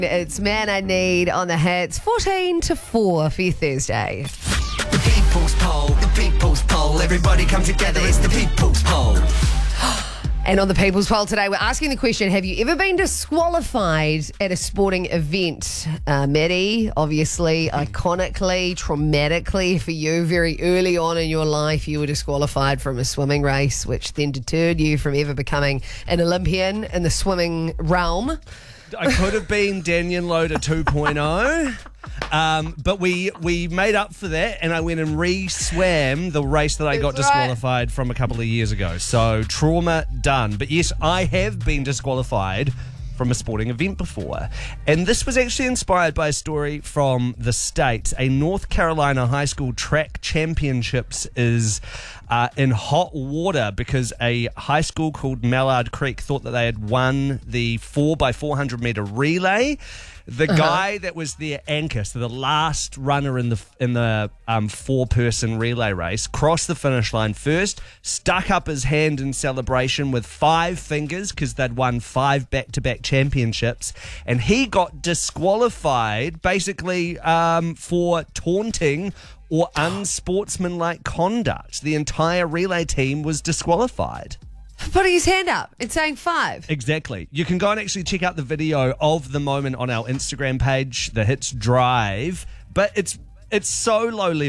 It's Man I Need on the Hits, 14-4 for your Thursday. The people's poll, everybody come together, it's the people's poll. And on the People's Poll today, we're asking the question, have you ever been disqualified at a sporting event? Maddie, obviously, iconically, traumatically for you, very early on in your life, you were disqualified from a swimming race, which then deterred you from ever becoming an Olympian in the swimming realm. I could have been Daniel Loader 2.0, but we made up for that, and I went and re-swam the race that I got disqualified from a couple of years ago. So trauma done. But yes, I have been disqualified from a sporting event before. And this was actually inspired by a story from the States. A North Carolina high school track championships is in hot water because a high school called Mallard Creek thought that they had won the 4x400 meter relay. The guy that was their anchor, so the last runner in the four-person relay race, crossed the finish line first, stuck up his hand in celebration with 5 fingers because they'd won 5 back-to-back championships, and he got disqualified basically for taunting or unsportsmanlike conduct. The entire relay team was disqualified. Putting his hand up and saying 5. Exactly. You can go and actually check out the video of the moment on our Instagram page, The Hits Drive. But it's so low level.